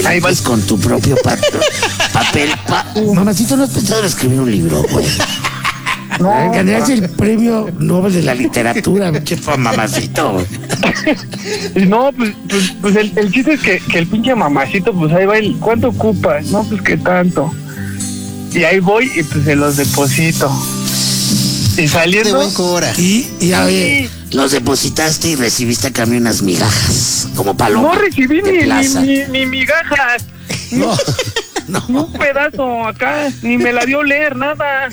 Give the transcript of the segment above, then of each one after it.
adelantes con tu propio papel. Mamacito, ¿no has pensado en escribir un libro, güey? No, ganaste el premio Nobel de la literatura, mamacito. No, pues el chiste es que el pinche mamacito, pues ahí va el, ¿cuánto ocupas? No, pues que tanto. Y ahí voy y pues se los deposito. Y saliendo. De buen cobra. Y oye, los depositaste y recibiste a cambio unas migajas, como paloma. No recibí ni migajas. No. Ni un pedazo acá, ni me la dio leer, nada.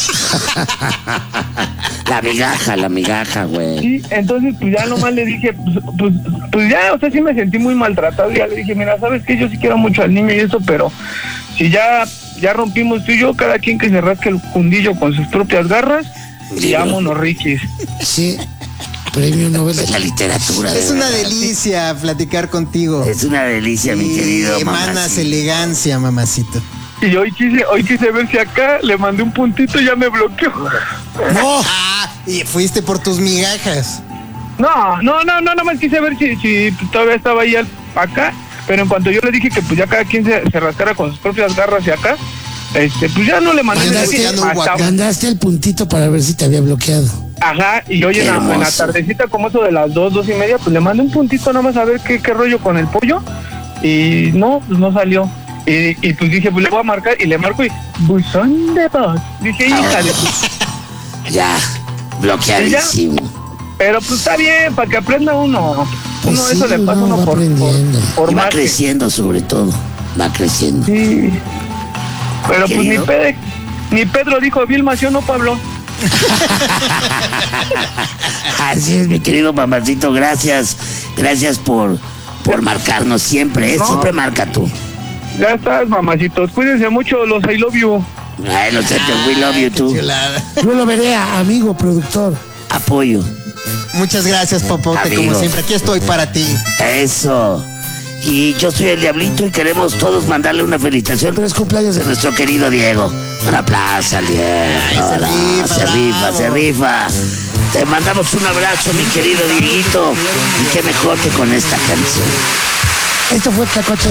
La migaja, güey. Sí, entonces pues ya nomás le dije, pues ya, o sea, sí me sentí muy maltratado. Ya le dije, mira, ¿sabes qué? Yo sí quiero mucho al niño y eso, pero si ya rompimos tú y yo, cada quien que se rasque el fundillo con sus propias garras, y vámonos, Riquis. Sí. Premio Nobel de la literatura. Es una delicia platicar contigo. Es una delicia, mi querido mamacito. Emanas elegancia, mamacito. Y hoy quise ver si acá le mandé un puntito y ya me bloqueó. No. Y fuiste por tus migajas. No, más quise ver si todavía estaba ahí acá, pero en cuanto yo le dije que pues ya cada quien se rascara con sus propias garras y acá, pues ya no le mandé. Ganaste el puntito para ver si te había bloqueado. Ajá, y hoy en la tardecita, como eso de las 2:30, pues le mandé un puntito nada más a ver qué rollo con el pollo, y no, pues no salió. Y pues dije, pues le voy a marcar, y le marco y buzón de voz. Dije, hija de... Ya, bloqueadísimo. Pero pues está bien, para que aprenda uno. Pues uno sí, eso le pasa uno uno va aprendiendo. por y va más creciendo sobre todo, va creciendo. Sí. Pero pues ni Pedro dijo Vilma, ¿sí o no, Pablo? Así es, mi querido mamacito, gracias por marcarnos siempre, siempre marca tú. Ya estás, mamacitos, cuídense mucho, los I love you. Ay, los we love you too. Yo lo veré, amigo productor. Apoyo. Muchas gracias, Popote, amigo. como siempre, aquí estoy para ti. Eso. Y yo soy el Diablito y queremos todos mandarle una felicitación. 3 cumpleaños de nuestro querido Diego. Un aplauso al Diego. Se rifa. Te mandamos un abrazo, mi querido Dieguito. Y qué mejor que con esta canción. Esto fue Tlacoche.